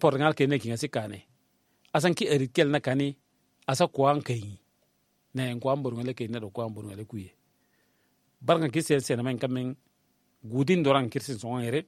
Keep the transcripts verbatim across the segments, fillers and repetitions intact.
porngal ke ne kinga sikane asan ki erikel na kani asa kuan kai na en kuan burungale ke na do kuan burungale kuye barnga ki sen sen men kamen gudin doran kirsin songere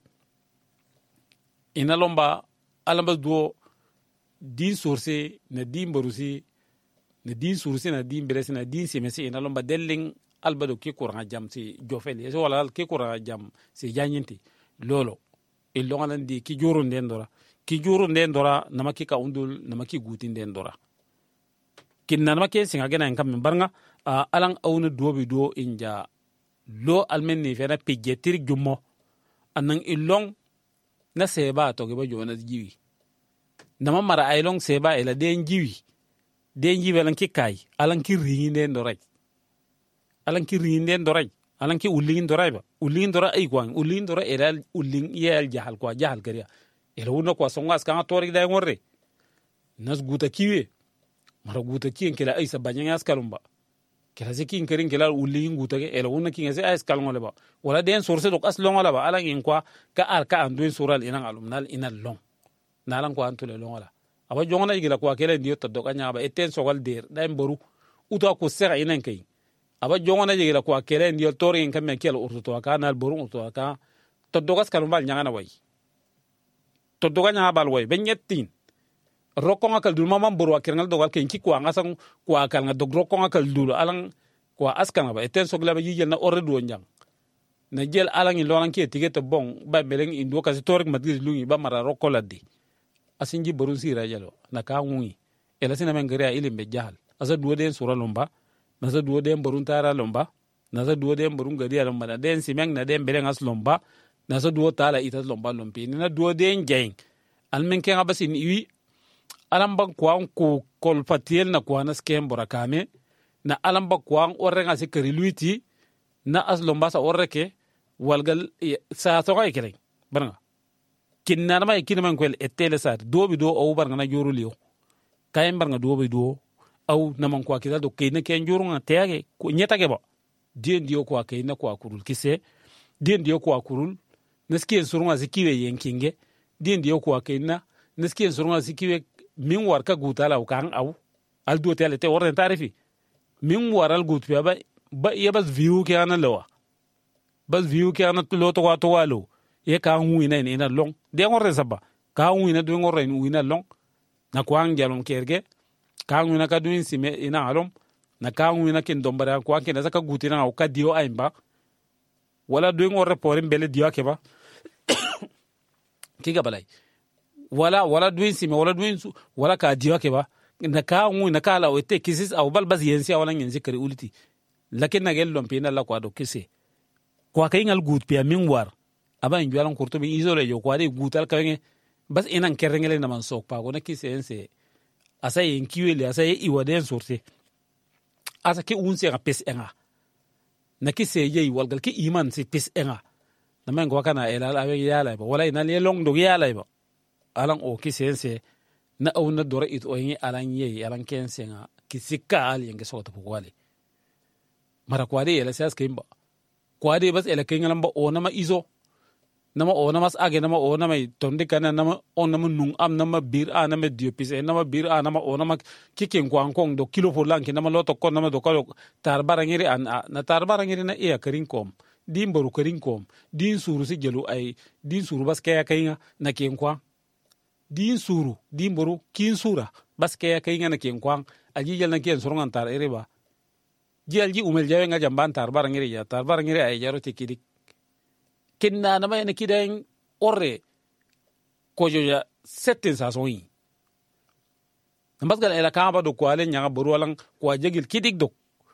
ina lomba alamba duo din source na din borusi na din source na din beresi na din semesi ina lomba delling albado ke kuranga jam si jofeli so wala ke kuranga jam si janyinti lolo ilongalan di ki juru ndendora ki juru ndendora namaki ka undul namaki gutin ndendora kinna namaki singa gena en kam barnga uh, alang awna duobi duo inja lo almenni fena pijetir jummo anang ilong na seba to geba jona jiwi nama mara aylong seba ela den jiwi den jiwi lan ki kai alan ki ringinde ndoray alan ki ringinde ndoray alan ki ulin ndoray ba ulin ndora ay kwang ulin ndora ela ulin yel jahal kwa jahal kariya ela wona kwa songas kan tori da ngorre nas guta kiwe mara guta kien kala ay sa banyanga skalumba kala zikin kerin kala ulin guta ke ela wona kinga se ay skalngole ba wala den source dok aslong wala ba alan in kwa ka arka anduen sural inang alumnal inal long nalan ko antule longola aba jongna igila ko kele ndiyo to dokanya ba eten sogal der dai mboru uto ko sera inen kay aba jongna igila ko kele ndiyo tori en kamen kele urto to ka nal boru urto ka to dogas kalumbal nyanga way to doganya bal way benyettin rokko ngakal dul mamam boru akerngal dogal ken ki ko ngasang ko akal nga dog rokko ngakal dul alang ko askan ba eten sogla ba yigel na orre do njang na jel alang lolan ki tigete bon ba beleng indo kasi torik madgis lungi ba mara rokko laddi asinji borun sira jalo na ka ngui ela sina men gari ilim be jahal asa duwo den sura lomba na sa duwo den borun tara lomba na sa duwo den borun gari lomba na den simeng na den beleng as lomba na sa duwo tala itas lomba lompi na duwo den jeng almen ken abasin iwi alamba kwang ko kol patiel na kwana skem borakame na alamba kwang orrenga sikari luiti na as lomba sa orreke walgal sa to kay kere baranga kinna ma kinna man kwel etele sa do bi do o baranga na joro liyo kayem baranga do bi do aw na man kwa kida do kayna ken joro nga teage ko nyeta ke ba dien dio kwa kayna kwa kurul kise dien dio kwa kurul neski surunga zikiwe yenkinge dien dio kwa kayna neski surunga zikiwe min war ka gutala kan aw al do tele te worren tarifi min waral gut ba ba yebas view ke ana lawa bas view ke ana lo to wa to walo ye ka ngui na ina long de ngorre saba ka ngui na do ngorre ni ina long na kwang jalom kerge ka ngui na ka duin sime ina alom na ka ngui na ken dombara kwa ken saka gutina o ka dio aimba wala do ngorre porin bele dio ke ba kiga balai wala wala duin sime wala duin wala ka dio ke ba na ka ngui na ka la o te kisis au bal bas yensi wala nyensi kare uliti lakin na gel lompi na la kwa do kise kwa kay ngal gut pia min war aba in jalan kurto bi isole yo kwa de gutal kawenge bas enan kerengele na man sok pa ko na kise ense asa yin kiwele asa yi iwaden sorte asa ke unse ga pes enga na kise yi walgal ke iman se pes enga na men ko kana elal awe yala ba wala ina le long do yala ba alan o kise ense na awna dora it o yin alan yi alan kense nga kisika al yenge sota ko wale mara kwade ela sas kimba kwade bas ela kengalam ba ona ma izo nama ona mas age nama ona mai tonde kana nama ona ma nung am nama bir a nama diopis e nama bir a nama ona ma kiken kwang kong do kilo for lanki nama loto kon nama do kalo tarbarangiri an na tarbarangiri na e karin kom din boru karin kom din suru si gelu ay din suru bas kaya kayinga na ken kwang din suru din boru kin sura bas kaya kayinga na ken kwang aji jel na ken sorongan tar ereba ji umel jawe nga jamban tarbar ngiri ya tarbar ngiri ay jaro tikidik kinna na may nakideng orre ko joja setten sa soyi mbasgal ela kamba do ko ale nyanga boru walang ko jegil kidik do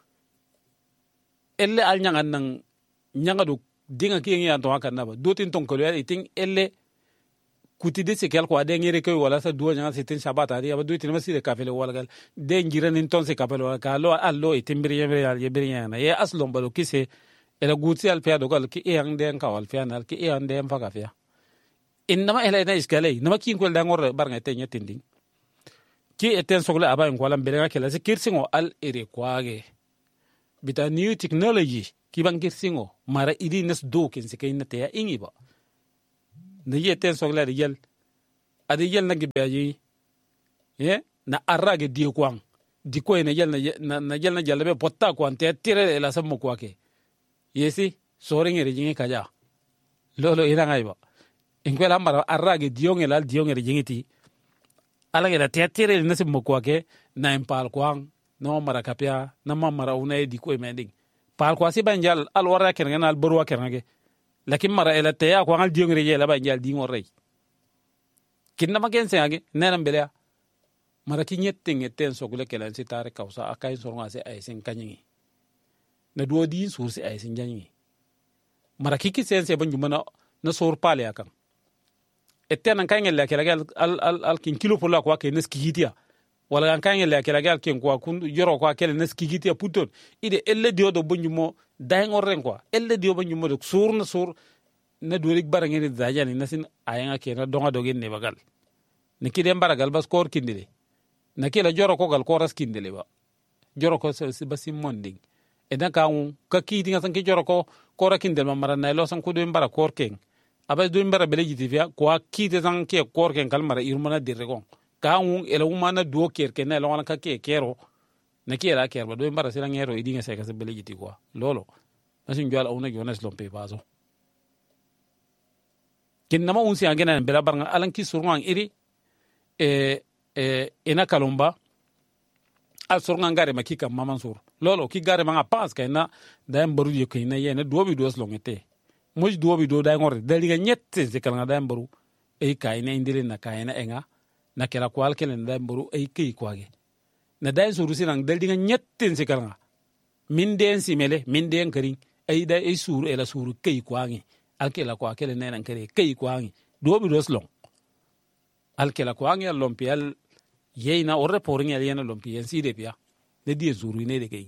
elle al nyanga nang nyanga do dinga ki ngi anto kan na ba dotin ton ko le iting elle kutide se kel ko ade ngire ko wala sa duwa nyanga setten sabata ri aba dotin masire kafele wala gal de ngiran in ton se kafele wala ka lo allo itimbiri yebe ya birinya na ye aslom balo kise ela gutsi al pia do gal ki e ang den ka wal pia na ki e ang den fa kafia inma ela ina iskale nama kin ko dangor bar ngate nyetinding ki eten sogle aba en kwalam belenga kela se kirsingo al ere kwage bita new technology ki bang kirsingo mara idi nes do ken se kayna te ya ingi ba ne yeten sogle de yel adi yel na gibaji ye na arrage di kwang di ko ne yel na na yel na jalabe potta ko ante tire la sam ko ke yesi sore ngere jingi kaja lolo ina ngai ba en kwela mara arrage diong elal diong ngere jingiti ala ngere te tire na sim ko ke na impal kwang no mara kapia na mara una di ko mending pal ko si banjal al wara ken al borwa ken lakin mara ela te ya ko ngal diong ngere yela banjal di ngorrei kinna maken seage nenam belea mara ki nyette ngeten sogule kelan sitare kausa akai soronga se ay sen kanyi na duo di sur se ay sen janyi mara ki ki sense ban jumana na sor pale akan etten an kangel la kelagal al al al kin kilo pola ko ke neski hitia wala an kangel la kelagal ken ko kun yoro ko kel neski hitia puton ide elle dio do bunjumo day ngoren ko elle dio bunjumo do sur na sur na durik barangeni dajani nasin ayanga ke na donga dogen ne bagal ne kide baragal bas kor kindile na kila joro ko gal koras kindile ba joro ko se basi monding edan ka un ka ki dinga san ke joro ko kora kindel ma mara na lo san ko do mbara kor ken abas do mbara bele jitifia ko ki te san ke kor ken kal mara irmana dirego ka un ela umana do ker ken na lo ka ke kero na kila ker ba do mbara sila ngero idinga se ka se bele jiti ko lolo nasin jwal ona jonas lompe bazo kin nama unsi angena bela baranga alan ki surang iri e e ina kalomba al surang ngare makika maman sur lolo ki gare manga pas kayna dayam baru yo kayna yene dobi dos longete moj dobi do day ngor daliga nyette se kala dayam baru e kayna indire na kayna enga na kala kwal kelen dayam baru e kay kwage na day suru sinang daliga nyette se kala min den simele min den kari ay day e suru ela suru kay kwage alkela ko akele nena kare kay ko angi dobi dos long alkela ko angi lompi al yeina o reporting al yena lompi en side pia de die zuru ne de kay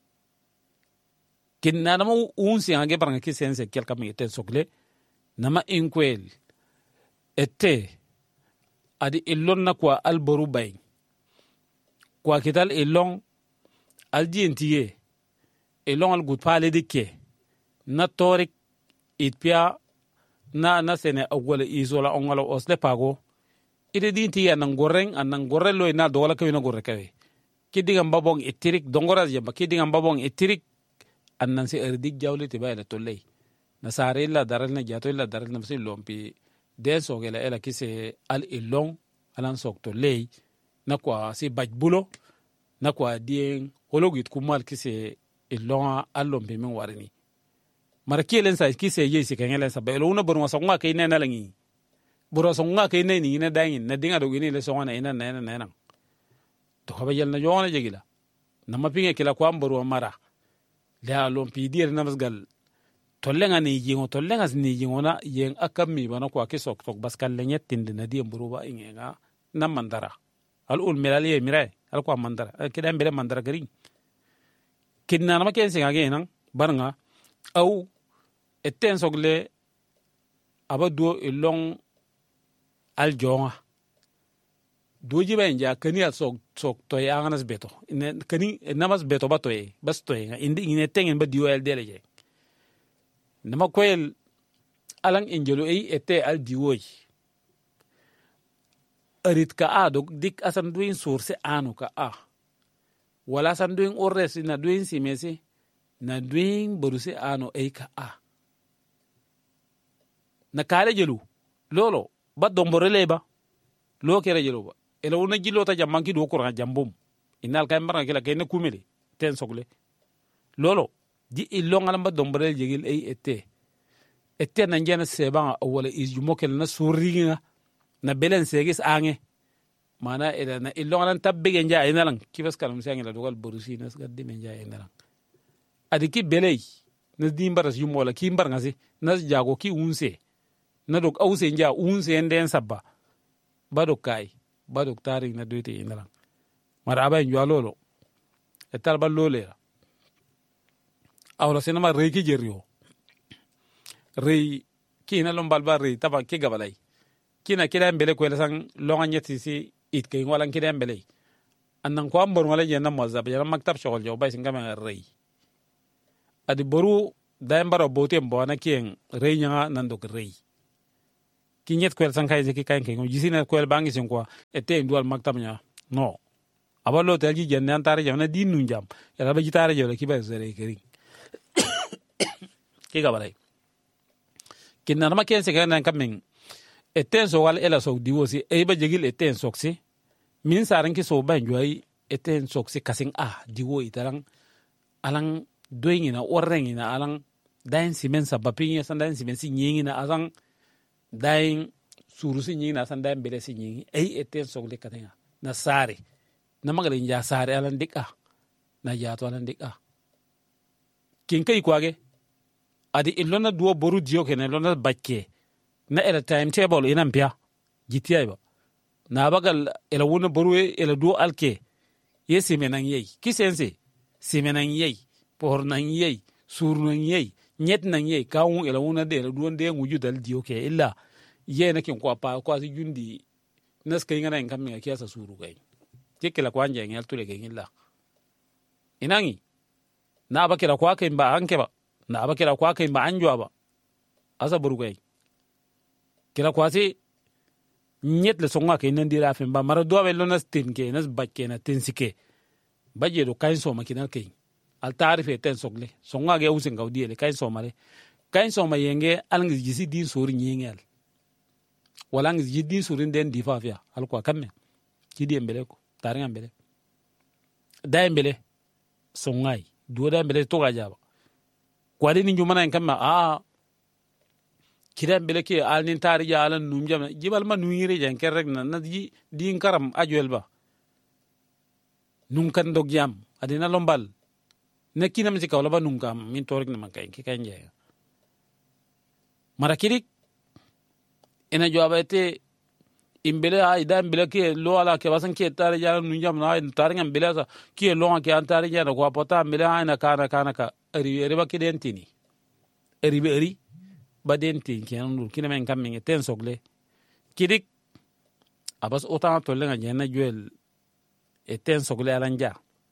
kin nana mo unsi ange baranga ki sense kelka mi ten sokle nama inkwel ette adi illon na kwa alboru bay kwa kital illon al dientiye illon al gut pale dikke na torik itpia na na sene awwala isola ongala osle pago ide dinti ya nangoreng anangorelo ina dola kawina gorre kawe kidinga mbabong itirik dongora jamba kidinga mbabong itirik annan se erdik jawle te bayla tolley na sare la daral na jato la daral na msi lompi den sogela ela kise al ilong alan sok tolley na kwa si bajbulo na kwa dien hologit kumal kise ilonga al lompi men warini mara kielen sa ki se yesi kengelen sa belo una borwa so nga kay nena langi boro so nga kay neni ne dangin na dinga do gini le so nga ina nena nena to haba yel na jona jegila na mapinge kila kwa borwa mara la lom pidir na masgal tollenga ni jingo tollenga ni jingo na yen akammi bana kwa ke sok tok baskal lenyet tinde na di buruba inga na mandara al ul melali mirai al kwa mandara kida mbere mandara gari kinna na maken singa ge nan barnga au etten sogle abado ilong aljonga doji ba nja kani al sok sok to ya nganas beto ne kani namas beto ba to e bas to e indi ine tengen ba dio el deleje nama koel alang ingelo e ete al diwoj arit ka a dog dik asan duin source anu ka a wala san duin ores na duin simesi na duin boruse ano e ka a na kare jelu lolo ba domborele ba lo kere jelu ba ela wona jilo ta jamman ki do ko jambum inal kay mbaranga kila kay ne kumeli ten sogle lolo di ilonga lamba domborele jegil ay ette ette na njena seba wala is jumokel na suringa na belen segis ange mana eda na ilonga lan tabbege nja inalang kibas kalam sengi la dogal borusi nas gadde men nja inalang adiki belay na dimbaras yumola ki mbaranga si nas jago ki unse na dok ause nja unse nden sabba badok kai badok tari na doite inalang mara aba njwa lolo etal ba lole awla senama reki jerrio rei kina lombal ba rei taba ki gabalay kina kida mbele ko sang longa nyeti si it kay wala kida mbele annan ko ambor wala jenna mazab yana maktab shogol jow bay singama rei adi boru daymbaro botem bona kien rei nya nan dok rei ki nyet kwel san kai ki kan ke jisina kwel bangi sin kwa ete ndual maktam nya no abalo tel ji jen nan tare jam na din nun jam ya ba jitare jole ki ba zere kiri ki ga balai kin na ma ken se kan kan min eten so wal ela so diwosi e ba jegil eten soksi min saran ki so ban joyi eten soksi kasing a diwo italang alang doing ina orreng ina alang dain simen sabapin ya san dain simen si nyingi na alang dain suru si nyingi na san dain bele si nyingi ei eten sokle katenga na sare na magale nja sare alan dika na jato alan dika kin kai kwage adi ilona duo boru dio kene ilona bakke na ela timetable ina mpia jitiya ba na bagal ela wona boru ela duo alke ye simenan yei kisense simenan yei por nan yei sur nan yei nyet nan yei kawun ela wona de ela duo de nguju dal dio ke illa ye na kin kwa pa kwa si jundi nas kay ngana en kammi kiasa suru kay tikela kwa nje ngel tule ke illa inangi na ba kira kwa kay ba anke ba na ba kira kwa kay ba anjo ba asa buru kay kira kwa si nyet le songa ke nan dira fe ba mara do be lonas tin ke nas bakke na tin sike baje do kain so makina kay al tarife ten sogle songa ge usin gaudi le kain so mare kain so ma yenge alngi jisi din sori nyengel wala ngi jiddi surin den di fafia al kwa kamme kidi embele ko taringa embele da embele songai do da embele to gajaba kwade ni njumana en kamma a kida embele ke al nin tari ja alan num jam jibal ma nuire jan ker rek na na di din karam ajuel ba num kan dog jam adina lombal ne kinam ci kawla ba num kam min torik na makay ki kanje marakirik ina jawaba ete imbele ay da imbele ke lo ala ke basan ke tare jara nu jam na tare ngam bele sa ke lo ke an tare jara ko pota imbele ay na kana kana ka eri eri ba ke dentini eri be eri ba denti ke an kina men kam men ten sogle kidik abas otan to lenga jena juel e ten sogle alanja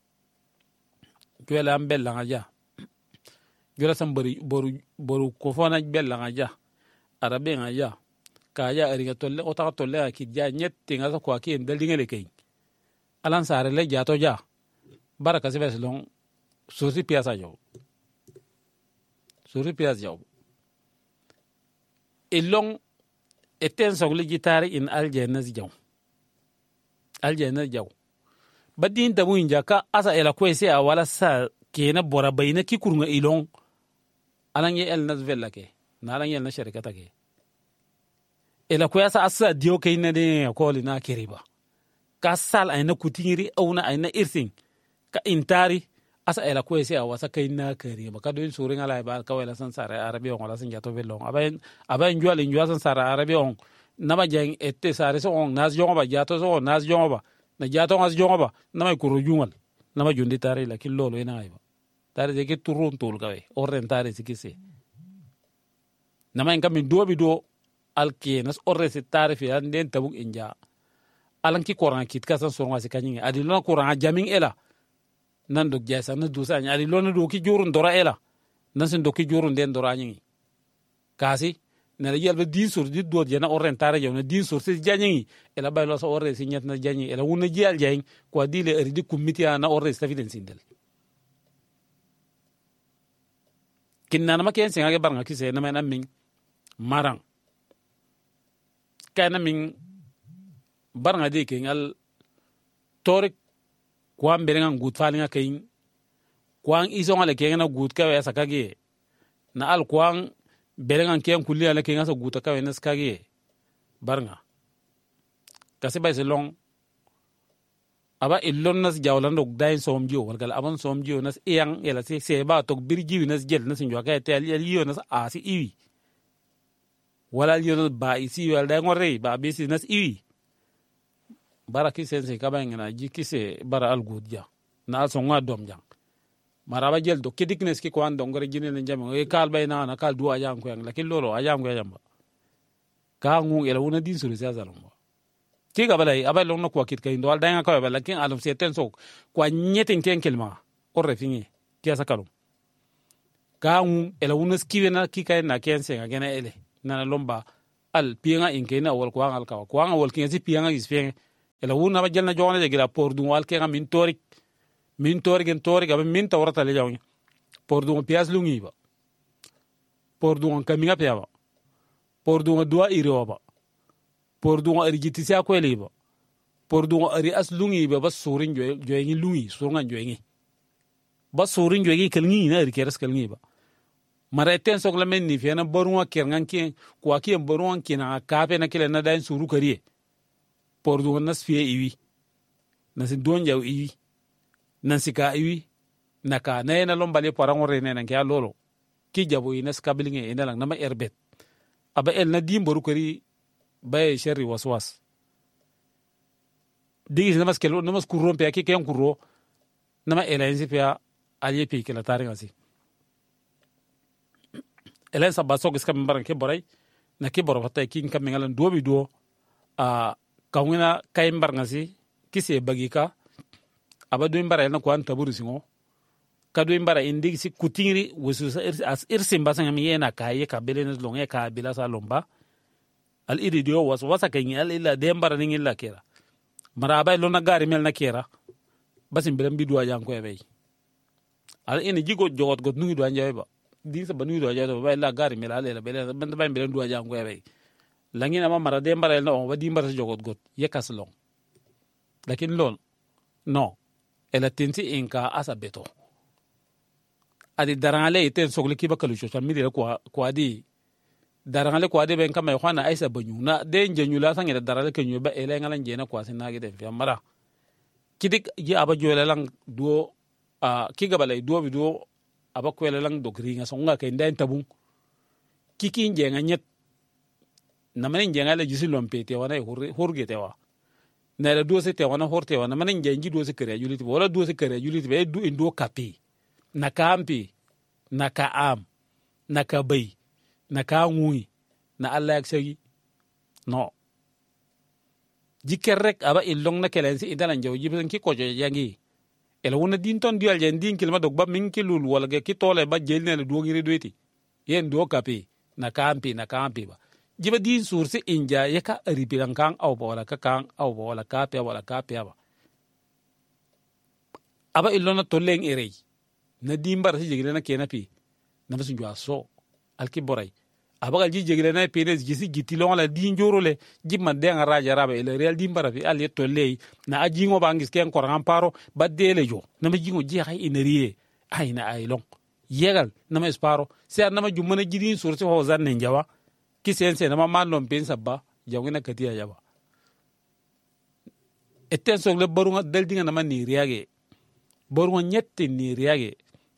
juel am bella ngaja jura sam bari boru boru ko fona bella ngaja arabe ngaja kaya ariga tolle ota tolle ki ja nyet tinga so kwa ki ndal dingele kay alan sare le jato ja baraka se ves long suri piasa jo suri piasa jo elong eten sogle gitare in aljenas jaw aljenas jaw badin da mun jaka asa ela kwese a wala sa kena bora bayna ki kurunga ilong alan ye el nas vella ke na alan ye na sharikata ke ela ko yasa asa dio kay na de ko lina kiriba ka sal ay na kutingiri au na ay na irsin ka intari asa ela ko yasa wasa kay na kiriba ka do surin ala ba ka wala san sare arabi on wala san jato bello abayen abayen jwal in jwa san sare arabi on nama jeng ette sare so on nas jonga ba jato so nas jonga ba na jato nas jonga ba nama ko rujungal nama jundi tare la killo lo ina ayba tare de ke turun tul kawe orren tare sikise nama en kam do bi do alke nas orre se tarifi an den tabuk inja alan ki koran kit kasan songa se kanyi adi lona koran jamin ela nan do jasa na dusa nya adi lona do ki jorun dora ela nan sen do ki jorun den dora nyi kasi na la yelba din sur di do jena orren tare jaw na din sur se janyi ela bay lo so orre se nyat na janyi ela wona jiyal jeng ko di le eri di committee na orre se fiden sindel kinna na maken singa ge barnga ki se na men amin marang kana min barnga de ke ngal torik kwa mberenga gut falinga kayin kwang iso ngale ke na gut ka wesa kage na al kwang berenga ke kulli ala ke ngasa gut ka wenas kage barnga kasi bay se long aba illon nas jawlan dog dain som jiw wal gal aban som jiw nas iyang ela se se ba tok birji nas jel nas njo ka te ali yo nas asi iwi wala liyo ba isi wal da ngore ba bisi nas iwi bara ki sense ka ba ngana ji kise bara al gudja na so nga dom jang maraba jel do kidiknes ki ko ando ngore jine ne jam e kal bay na na kal du ajam ko yang lakin lolo ajam ko jamba ka ngu ela wona din suru sa zalum ki ga balai abay long no ko kit kay ndol da nga ko ba lakin alum se ten so ko nyeten ken kelma o refingi ki sa kalum ka ngu ela wona skiwe na ki kay na ken se ga gena ele nana lomba al pianga inkena wal ko al ka ko an wal kin si pianga is pianga ela wuna ba jelna jona de gila por du wal ke min torik min torik en torik ab min tawrata le jawni por du pias lungi ba por du an kaminga piaba por du dua iroba por du ari jitisi akwele ba por du ari as lungi ba bas surin jo joyi lungi surunga joyi bas surin joyi kelngi na ri keres kelngi ba mara ten sok la men ni fiana borunwa kerngan ki kwa ki borunwa ki na kape na kile na dain suru kariye por du nas fie iwi na sin don jaw iwi nan sika iwi na ka na na lombale parango rene na kya lolo ki jabo ina skabilinge ina lang na ma erbet aba el na dim boru kari bay sherri waswas digi na mas kelo na mas kurro pe ki ken kurro na ma elensi pe aliye pe kila taringa si elen sa basok iska mbaran ke boray na ke boro fatay kin kam ngalan do bi do a kawina kay mbar ngasi kise bagika aba do mbara na ko an taburu singo ka do mbara indi si kutingri wusu as irsi mbasa ngami yena kaye ka belen longe ka bila sa lomba al iri dio was wasa kay al illa de mbara ni illa kera mara bay lona gari mel na kera basim bilam bi do ajang ko e al ene jigo jogot got ngi do anjay ba di sa banu do ajado bay la gari mel ale la bele ben bay bilam do ajang ko e langina ma mara de mbara no wa di mbara jogot got yekas long lakin lol no ela tinti inka asa beto adi darangale iten sogli kiba kalu social media ko ko adi darangale ko adi ben kama xwana aisa banyu na de njenyu la sangere darale kenyu ba ele ngala njena ko asina gide fi mara kidik ji aba jole lang do a kiga balay do bi do aba ko ele lang dogri nga songa kay nday tabung kiki njenga nyet na manen njenga la jisi lompete wana hurge tewa na la do se te wana horte wana manen njengi do se kare juliti wala do se kare juliti be do indo kapi na kampi na ka am na ka bay na ka ngui na Allah yak segi no jiker rek aba ilong na kelensi idalan jaw jiben ki ko jangi ela wona din ton dial jen din kilma dog ba min kilul wala ge ki tole ba jelne le do ngiri doiti yen do kapi na kampi na kampi ba jiba din sursi inja yaka ribiran kan aw ba wala ka kan aw ba wala ka pe wala ka pe ba aba ilona toleng erei na dimbar si jegile na kenapi na basu jwa so alki boray abagal ji jegile na penes gisi gitilon la din jorole jimman de nga raja raba ele real dimbar fi al yeto ley na ajingo bangis ken kor amparo badele jo na ma jingo je hay ineriye ay na ay long yegal na ma esparo se na ma jumana jidin surti ho zanne jawa ki sense na ma manlon pen sabba jawina katiya jaba etten sogle barunga daldinga na ma ni riage barunga nyette ni riage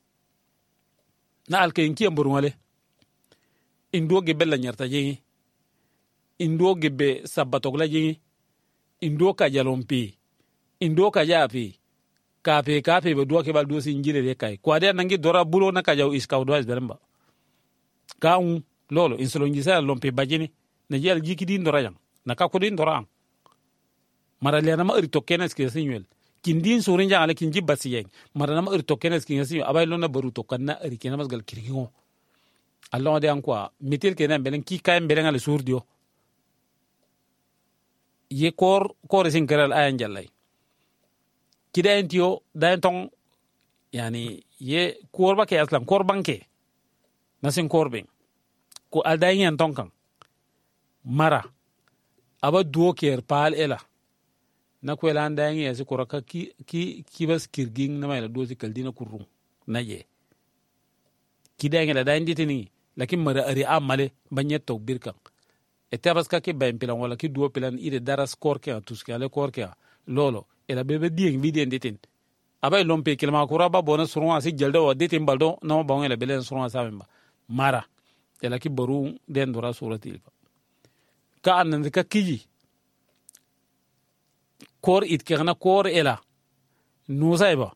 na alke inki amburungale indo gebe la nyarta jingi indo gebe sabatogla jingi indo ka jalompi indo ka japi kape kape be do ke bal do sinjire re kai kwa de nangi dora bulo na ka jaw iskaw do is beramba ka un lolo insolongi sa lompi bajini na jel jiki din dora yang na ka ko din dora ang marale na ma ri tokenes ke sinuel kindin surin jang ale kinji basiyeng marana ma ri tokenes ke ngasi abay lona baru tokanna ri kenamas gal kirgingo Allah de ankwa mitil kenan belen ki kay belen al surdio ye kor kor sin keral ayan jallay kida entio da entong yani ye kor ba ke aslan kor banke nasin kor ben ko alday en tonkan mara aba duo ker pal ela na ko ela ndangi ya sikora ka ki ki ki bas kirging na mayla dozi kaldina kurrum naje kida ngela da nditini lakin mara ari amale banyet to birkan etabas ka ke bayn pilan wala ki duo pilan ide daras korke tuski ale korke lolo ela bebe dieng vidien ditin abay lompe kilma kura ba bona surwa si jaldo ditin baldo no ba ngela belen surwa samemba mara ela ki boru den dora surati ka anan ka kiji kor it kana kor ela nusayba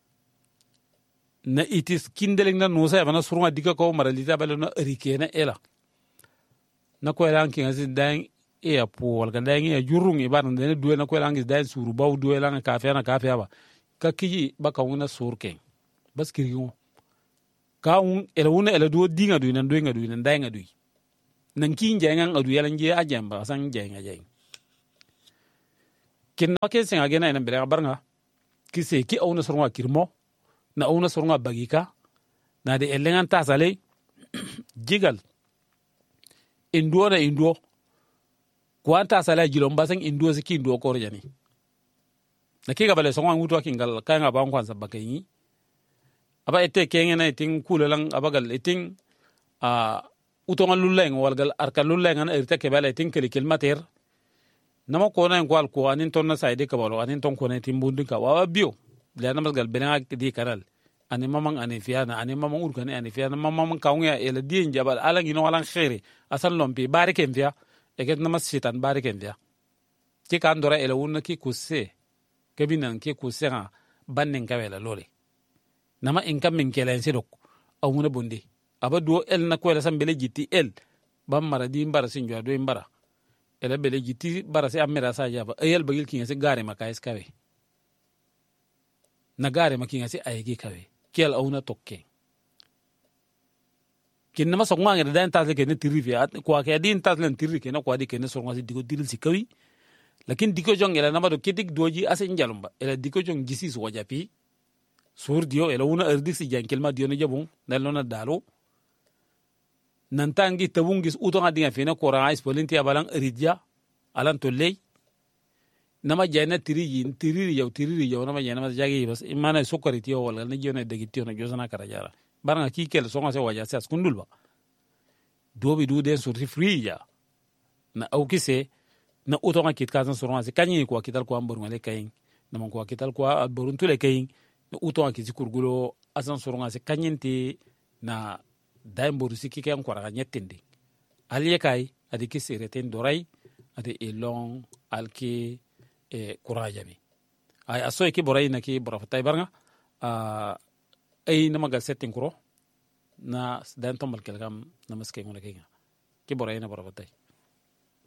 na itis kindeling na nusayba na surwa dika ko maralita balo na rikena ela na ko ela ngi ngasi dang e apo wal ga dang e jurung e ban ne duwe na ko ela ngi dang suru baw duwe la ka fe na ka fe ba ka kiji baka wona surken bas kirgiwo ka un ela wona ela do dinga du nan do nga du nan danga du nan kin jengan adu yalan je ajem ba san jenga jeng kin na ke sen agena ina bere barnga ki se ki auna sorwa kirmo na auna sorwa bagika na de elengan ta sale jigal induo na induo kwanta sala jilom basang induo siki induo korjani na kiga bale songa nguto kingal kanga ba kwanza bakayi aba ete kengena iting kulalang abagal iting a utonga lulleng walgal arka lulleng an irte ke bale iting keli kilmater nama ko na ngwal ko anin tonna saide ka balo anin ton ko na timbundi ka wa bio le na masgal benanga di kanal ani mamang ani fiana ani mamang urkani ani fiana mamang kaunga ele di jabal alang ino alang khairi asan lompi barikem fia eket namas sitan barikem fia ki kan dora ele wonna ki kusse kebinan ki kusse ha bannen kawela lole nama inkam min kelen sidok awuna bondi aba do el na ko sam bele jiti el bam mara di mbara sinjo do mbara ele bele jiti bara se amira sa jaba el bagil kinga se gare makais kawe na gare makinga se ayegi kawe kel awuna tokke kin nama sokma ngere dan tasle ken tirifi ko ka din taslen tirike na ko di ken so ngasi digo diril sikawi lakin diko jongela nama do kidik doji ase njalumba ele diko jong jisis wajapi sur dio ele una erdi si jankelma dio ne jabun nelona dalo nantangi tabungis utonga dinga fina kora is polinti abalang eridja alan tolley nama jana tiri yin tiri yaw tiri yaw nama jana ma jagi bas imana sokari tiyo wala ne jona degitio na josana karajara baranga ki kel songa se waja sas kundul ba dobi du den surti free ya na aukise na utonga kit kazan songa se kanyi ko kital ko ambor ngale kayin na man ko kital ko aborun tule kayin na utonga kiti kurgulo asan songa se kanyinti na daimbor siki kan ko ra nyettindi aliye kay adi kisire ten doray adi elong alki e kuraja bi ay asoy ki boray na ki bora fatay barnga a ay na magal setting kuro na dan tombal kelgam na maskay ngona kinga ki boray na bora fatay